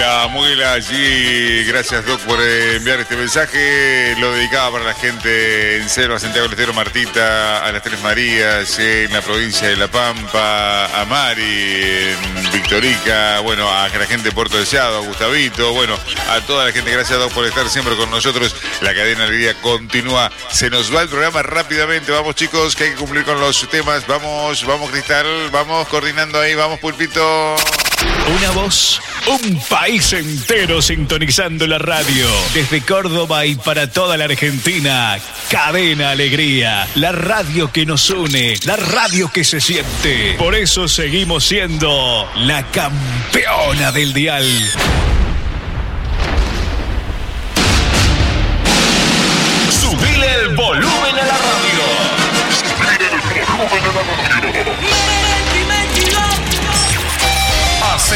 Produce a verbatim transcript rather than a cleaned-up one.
La muela allí, gracias Doc por eh, enviar este mensaje. Lo dedicaba para la gente en Selva, Santiago del Estero, Martita, a las Tres Marías, eh, en la provincia de La Pampa, a Mari, en Victorica, bueno, a la gente de Puerto Deseado, a Gustavito, bueno, a toda la gente, gracias Doc por estar siempre con nosotros. La cadena alegría continúa. Se nos va el programa rápidamente. Vamos chicos, que hay que cumplir con los temas. Vamos, vamos Cristal, vamos coordinando ahí, vamos Pulpito. Una voz, un país entero sintonizando la radio. Desde Córdoba y para toda la Argentina, Cadena Alegría. La radio que nos une, la radio que se siente. Por eso seguimos siendo la campeona del dial. Subile el volumen a la radio. Subile el volumen a la radio.